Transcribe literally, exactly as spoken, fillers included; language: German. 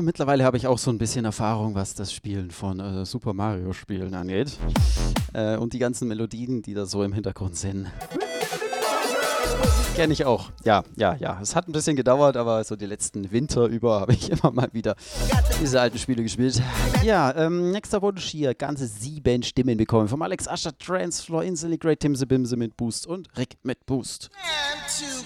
mittlerweile habe ich auch so ein bisschen Erfahrung, was das Spielen von äh, Super Mario Spielen angeht. Äh, und die ganzen Melodien, die da so im Hintergrund sind. Kenne ich auch. Ja, ja, ja. Es hat ein bisschen gedauert, aber so die letzten Winter über habe ich immer mal wieder diese alten Spiele gespielt. Ja, ähm, nächster Wunsch hier. Ganze sieben Stimmen bekommen. Vom Alex Ascher, Transfloor, Instantly Great, Timse Bimse mit Boost und Rick mit Boost. And two.